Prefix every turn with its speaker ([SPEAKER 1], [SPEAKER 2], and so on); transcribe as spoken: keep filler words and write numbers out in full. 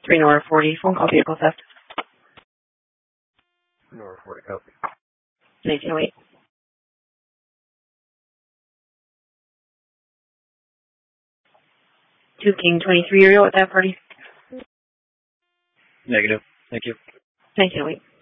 [SPEAKER 1] three Nora forty, phone call vehicle theft.
[SPEAKER 2] Nora forty, copy.
[SPEAKER 1] nineteen oh eight. two King twenty-three, are you at that party?
[SPEAKER 2] Negative. Thank you.
[SPEAKER 1] nineteen oh eight.